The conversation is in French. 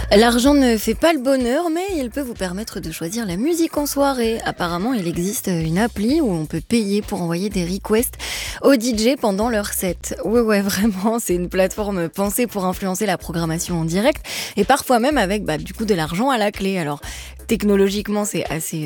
L'argent ne fait pas le bonheur, mais il peut vous permettre de choisir la musique en soirée. Apparemment, il existe une appli où on peut payer pour envoyer des requests aux DJ pendant leur set. Ouais, vraiment, c'est une plateforme pensée pour influencer la programmation en direct et parfois même avec du coup de l'argent à la clé. Alors, technologiquement, c'est assez